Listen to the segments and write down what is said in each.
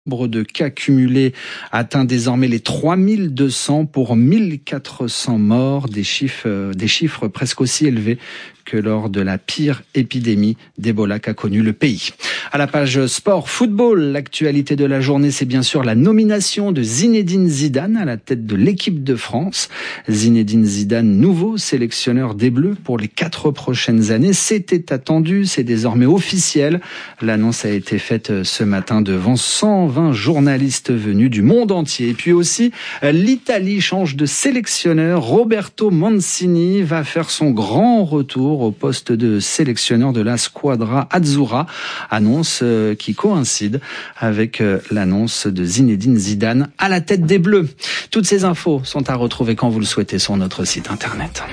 Le nombre de cas cumulés atteint désormais les 3200 pour 1400 morts, des chiffres presque aussi élevés que lors de la pire épidémie d'Ebola qu'a connue le pays. À la page sport football, l'actualité de la journée, c'est bien sûr la nomination de Zinedine Zidane à la tête de l'équipe de France. Zinedine Zidane, nouveau sélectionneur des Bleus pour les 4 prochaines années. C'était attendu, c'est désormais officiel. L'annonce a été faite ce matin devant 120 journalistes venus du monde entier. Et puis aussi, l'Italie change de sélectionneur. Roberto Mancini va faire son grand retour au poste de sélectionneur de la Squadra Azzurra, annonce qui coïncide avec l'annonce de Zinedine Zidane à la tête des Bleus. Toutes ces infos sont à retrouver quand vous le souhaitez sur notre site internet.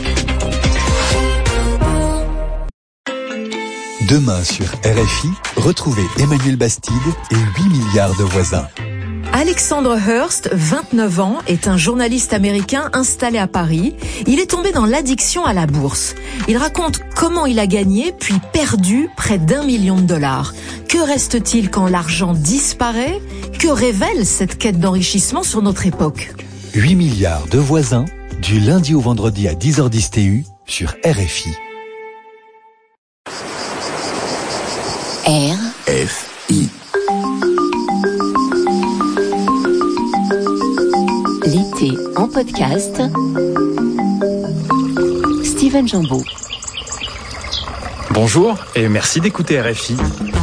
Demain sur RFI, retrouvez Emmanuel Bastide et 8 milliards de voisins. Alexandre Hurst, 29 ans, est un journaliste américain installé à Paris. Il est tombé dans l'addiction à la bourse. Il raconte comment il a gagné puis perdu près d'1 million de dollars. Que reste-t-il quand l'argent disparaît ? Que révèle cette quête d'enrichissement sur notre époque ? 8 milliards de voisins, du lundi au vendredi à 10h10 TU sur RFI. RFI. L'été en podcast. Steven Jambeau. Bonjour et merci d'écouter RFI.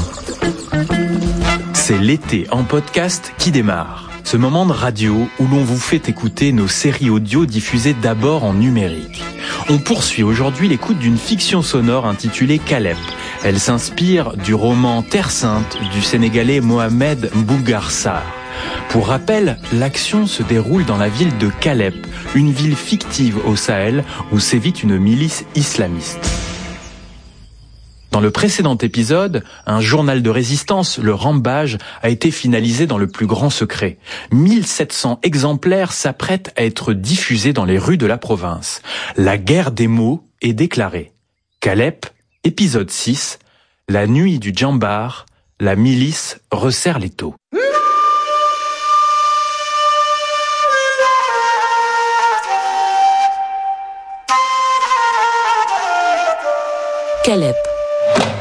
C'est l'été en podcast qui démarre. Ce moment de radio où l'on vous fait écouter nos séries audio diffusées d'abord en numérique. On poursuit aujourd'hui l'écoute d'une fiction sonore intitulée Calep. Elle s'inspire du roman Terre Sainte du Sénégalais Mohamed Mbougar Sarr. Pour rappel, l'action se déroule dans la ville de Calep, une ville fictive au Sahel où sévit une milice islamiste. Dans le précédent épisode, un journal de résistance, le Rambage, a été finalisé dans le plus grand secret. 1700 exemplaires s'apprêtent à être diffusés dans les rues de la province. La guerre des mots est déclarée. Calep, épisode 6, la nuit du Djambar, la milice resserre l'étau. Calep,